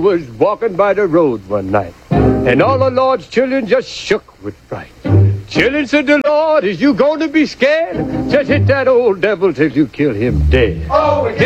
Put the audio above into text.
was walking by the road one night, and all the Lord's children just shook with fright. Children, said the Lord, is you going to be scared? Just hit that old devil till you kill him dead. Oh,